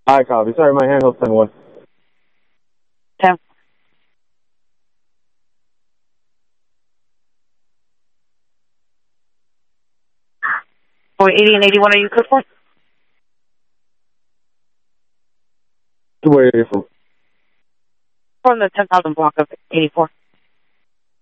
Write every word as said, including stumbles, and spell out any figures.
I copy. Sorry, my handheld ten one. ten. Boy, eighty and eighty-one, are you good for? Where are you from? From the ten thousand block of eighty-four.